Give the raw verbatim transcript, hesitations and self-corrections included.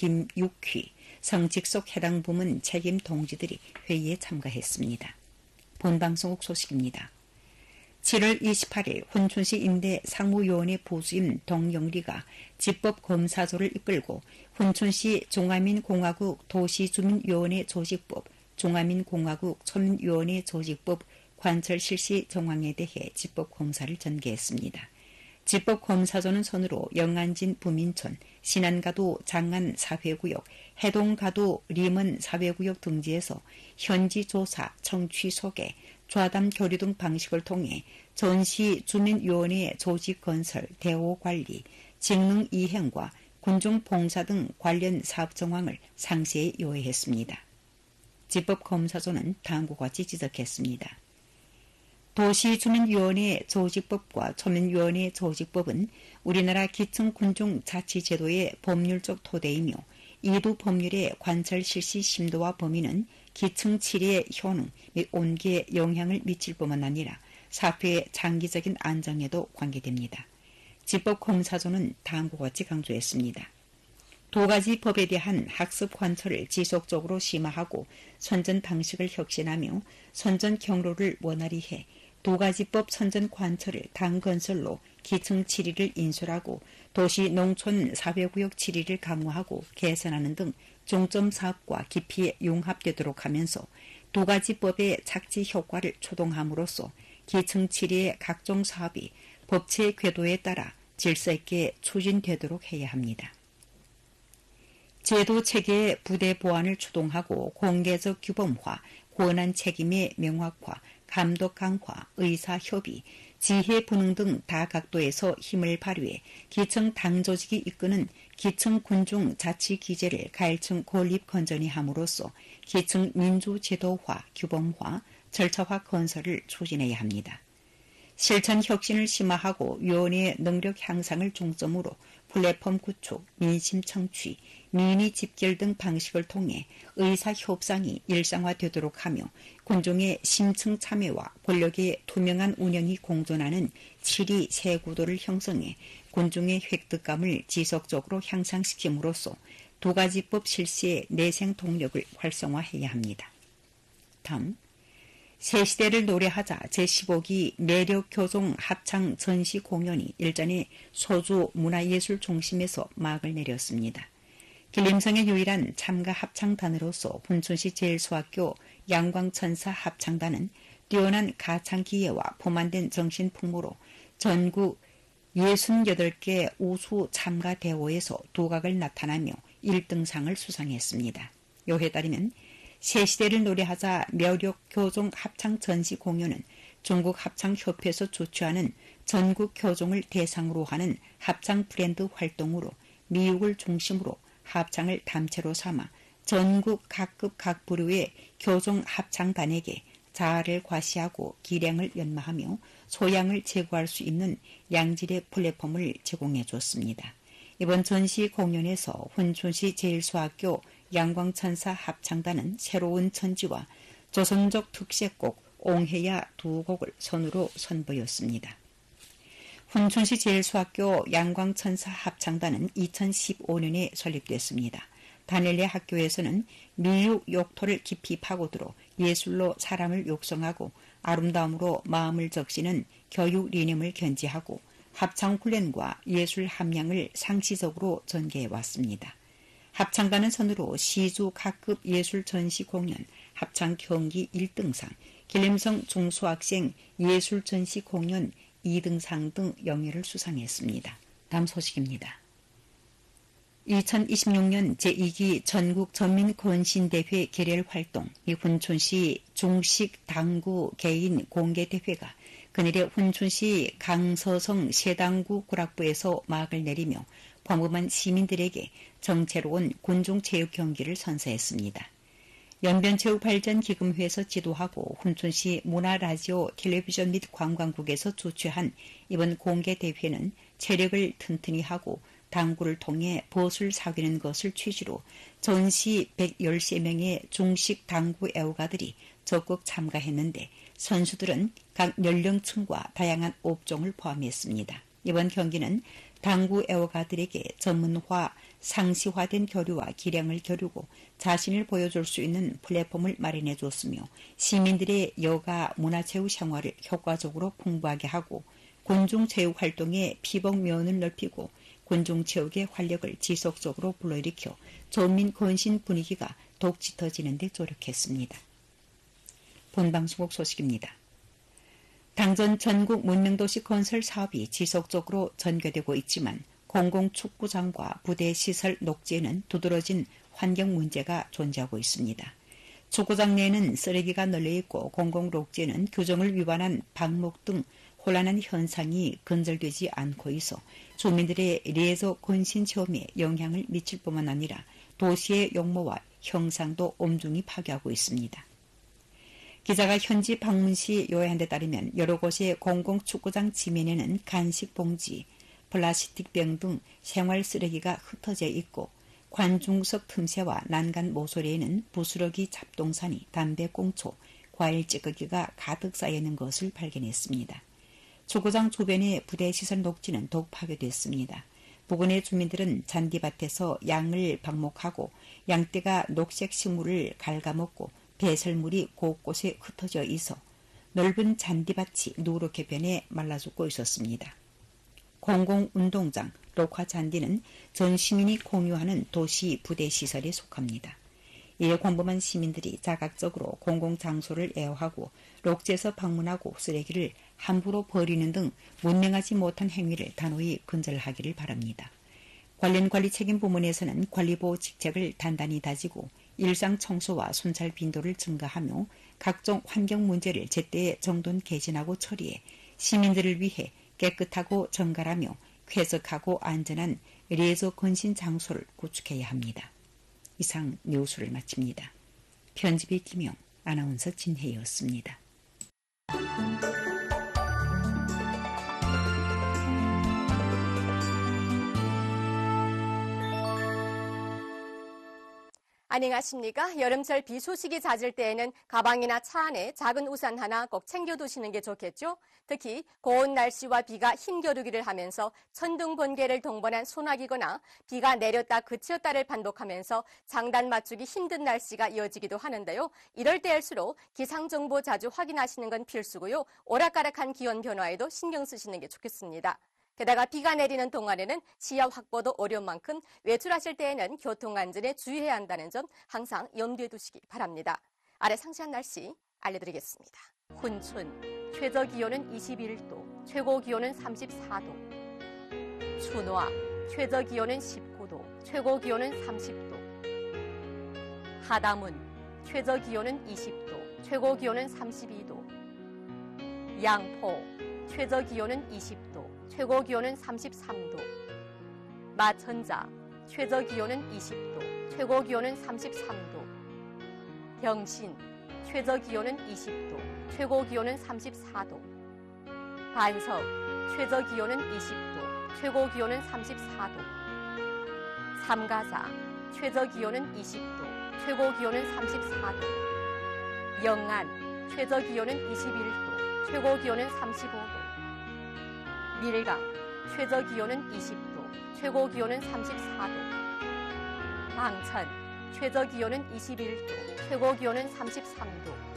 김육휘, 성직속 해당 부문 책임 동지들이 회의에 참가했습니다. 본방송국 소식입니다. 칠월 이십팔일 훈춘시 임대 상무요원회 부주임 동영리가 집법검사조를 이끌고 훈춘시 중화민공화국 도시주민위원회 조직법, 중화민공화국村民위원회 조직법 관철 실시 정황에 대해 집법검사를 전개했습니다. 집법검사조는 선으로 영안진 부민촌, 신안가도 장안 사회구역, 해동가도 리먼 사회구역 등지에서 현지 조사, 청취 소개, 좌담 교류 등 방식을 통해 전시 주민위원회 조직 건설, 대오 관리, 직능 이행과 군중 봉사 등 관련 사업 정황을 상세히 요약했습니다. 집법검사조는 다음과 같이 지적했습니다. 도시주민위원회 조직법과 초민위원회 조직법은 우리나라 기층군중자치제도의 법률적 토대이며 이두 법률의 관철 실시 심도와 범위는 기층 치리의 효능 및 온기에 영향을 미칠 뿐만 아니라 사회의 장기적인 안정에도 관계됩니다. 집법검사조는 다음과 같이 강조했습니다. 두 가지 법에 대한 학습 관철을 지속적으로 심화하고 선전 방식을 혁신하며 선전 경로를 원활히 해 두 가지 법 선전 관철을 당건설로 기층 치리를 인솔하고 도시 농촌 사회구역 치리를 강화하고 개선하는 등 중점 사업과 깊이 융합되도록 하면서 두 가지 법의 착지 효과를 초동함으로써 기층 치리의 각종 사업이 법체 궤도에 따라 질서 있게 추진되도록 해야 합니다. 제도 체계의 부대 보완을 추동하고 공개적 규범화, 권한 책임의 명확화, 감독 강화, 의사 협의, 지혜 분능 등 다각도에서 힘을 발휘해 기층 당조직이 이끄는 기층 군중 자치 기제를 가일층 건립 건전히 함으로써 기층 민주제도화, 규범화, 절차화 건설을 추진해야 합니다. 실천 혁신을 심화하고 위원회의 능력 향상을 중점으로 플랫폼 구축, 민심 청취, 민의 집결 등 방식을 통해 의사 협상이 일상화되도록 하며 군중의 심층 참여와 권력의 투명한 운영이 공존하는 칠이 새 구도를 형성해 군중의 획득감을 지속적으로 향상시킴으로써 두 가지 법 실시의 내생 동력을 활성화해야 합니다. 다음 새 시대를 노래하자 제십오기 매력교종 합창 전시 공연이 일전에 소주 문화예술 중심에서 막을 내렸습니다. 길림성의 유일한 참가 합창단으로서 훈춘시 제일소학교 양광천사 합창단은 뛰어난 가창 기회와 포만된 정신 풍모로 전국 육십팔 개 우수 참가 대회에서 두각을 나타내며 일 등상을 수상했습니다. 요에 따르면 새 시대를 노래하자 매력교종 합창 전시 공연은 중국 합창협회에서 주최하는 전국 교종을 대상으로 하는 합창 브랜드 활동으로 미국을 중심으로 합창을 담채로 삼아 전국 각급 각 부류의 교종 합창단에게 자아를 과시하고 기량을 연마하며 소양을 제고할 수 있는 양질의 플랫폼을 제공해 줬습니다. 이번 전시 공연에서 훈춘시 제일소학교 양광천사 합창단은 새로운 천지와 조선족 특색곡 옹해야 두 곡을 선으로 선보였습니다. 훈춘시 제일소학교 양광천사 합창단은 이천십오년에 설립됐습니다. 단일 내 학교에서는 미육 욕토를 깊이 파고들어 예술로 사람을 육성하고 아름다움으로 마음을 적시는 교육 리념을 견지하고 합창 훈련과 예술 함량을 상시적으로 전개해 왔습니다. 합창단은 선으로 시주 각급 예술 전시 공연, 합창 경기 일 등상, 길림성 중소학생 예술 전시 공연 이 등상 등 영예를 수상했습니다. 다음 소식입니다. 이천이십육년 제이기 전국 전민권신대회 개별 활동, 훈춘시 중식 당구 개인 공개대회가 그날의 훈춘시 강서성 세당구 구락부에서 막을 내리며 범범한 시민들에게 정체로운 군중체육 경기를 선사했습니다. 연변체육발전기금회에서 지도하고 훈춘시 문화라디오 텔레비전 및 관광국에서 주최한 이번 공개대회는 체력을 튼튼히 하고 당구를 통해 벗을 사귀는 것을 취지로 전시 백십삼 명의 중식 당구 애호가들이 적극 참가했는데 선수들은 각 연령층과 다양한 업종을 포함했습니다. 이번 경기는 당구 애호가들에게 전문화, 상시화된 교류와 기량을 겨루고 자신을 보여줄 수 있는 플랫폼을 마련해 줬으며 시민들의 여가 문화체육 생활을 효과적으로 풍부하게 하고 군중체육 활동의 피복면을 넓히고 군중체육의 활력을 지속적으로 불러일으켜 전민 건신 분위기가 더욱 짙어지는 데 조력했습니다. 본방송국 소식입니다. 당전 전국 문명도시 건설 사업이 지속적으로 전개되고 있지만 공공축구장과 부대시설 녹지에는 두드러진 환경 문제가 존재하고 있습니다. 축구장 내에는 쓰레기가 널려있고 공공녹지에는 규정을 위반한 방목 등 혼란한 현상이 근절되지 않고 있어 주민들의 리에서 건신 체험에 영향을 미칠 뿐만 아니라 도시의 용모와 형상도 엄중히 파괴하고 있습니다. 기자가 현지 방문 시 요약한 데 따르면 여러 곳의 공공축구장 지면에는 간식 봉지, 플라스틱 병 등 생활 쓰레기가 흩어져 있고 관중석 틈새와 난간 모서리에는 부스러기 잡동사니, 담배꽁초, 과일 찌꺼기가 가득 쌓여 있는 것을 발견했습니다. 축구장 주변의 부대시설 녹지는 더욱 파괴됐습니다. 부근의 주민들은 잔디밭에서 양을 방목하고 양떼가 녹색 식물을 갉아먹고 배설물이 곳곳에 흩어져 있어 넓은 잔디밭이 누렇게 변해 말라 죽고 있었습니다. 공공운동장, 녹화잔디는 전 시민이 공유하는 도시 부대시설에 속합니다. 이에 광범한 시민들이 자각적으로 공공장소를 애호하고 녹지에서 방문하고 쓰레기를 함부로 버리는 등 문명하지 못한 행위를 단호히 근절하기를 바랍니다. 관련 관리 책임 부문에서는 관리보호 직책을 단단히 다지고 일상 청소와 순찰 빈도를 증가하며 각종 환경 문제를 제때 정돈 개진하고 처리해 시민들을 위해 깨끗하고 정갈하며 쾌적하고 안전한 레저 건신 장소를 구축해야 합니다. 이상 뉴스를 마칩니다. 편집의 김영, 아나운서 진혜였습니다. 안녕하십니까? 여름철 비 소식이 잦을 때에는 가방이나 차 안에 작은 우산 하나 꼭 챙겨두시는 게 좋겠죠? 특히 고온 날씨와 비가 힘겨루기를 하면서 천둥 번개를 동반한 소나기거나 비가 내렸다 그쳤다를 반복하면서 장단 맞추기 힘든 날씨가 이어지기도 하는데요. 이럴 때일수록 기상정보 자주 확인하시는 건 필수고요. 오락가락한 기온 변화에도 신경 쓰시는 게 좋겠습니다. 게다가 비가 내리는 동안에는 시야 확보도 어려운 만큼 외출하실 때에는 교통안전에 주의해야 한다는 점 항상 염두에 두시기 바랍니다. 아래 상세한 날씨 알려드리겠습니다. 훈춘, 최저기온은 이십일 도, 최고기온은 삼십사 도. 춘화, 최저기온은 십구 도, 최고기온은 삼십 도. 하담은, 최저기온은 이십 도, 최고기온은 삼십이 도. 양포, 최저기온은 이십 도, 최고기온은 삼십삼 도. 마천자, 최저기온은 이십 도, 최고기온은 삼십삼 도. 병신, 최저기온은 이십 도, 최고기온은 삼십사 도. 반석, 최저기온은 이십 도, 최고기온은 삼십사 도. 삼가사, 최저기온은 이십 도, 최고기온은 삼십사 도. 영안, 최저기온은 이십일 도, 최고기온은 삼십오 도. 밀강, 최저기온은 이십 도, 최고기온은 삼십사 도. 방천, 최저기온은 이십일 도, 최고기온은 삼십삼 도.